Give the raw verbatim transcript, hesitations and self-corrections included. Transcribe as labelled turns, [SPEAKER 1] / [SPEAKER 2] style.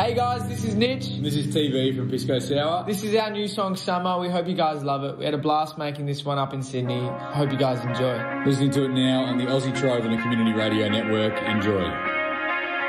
[SPEAKER 1] Hey guys, this is Nitch.
[SPEAKER 2] And this is T V from Pisco Sour.
[SPEAKER 1] This is our new song, Summer. We hope you guys love it. We had a blast making this one up in Sydney. Hope you guys enjoy.
[SPEAKER 2] Listening to it now on the Aussie Trove and the Community Radio Network. Enjoy.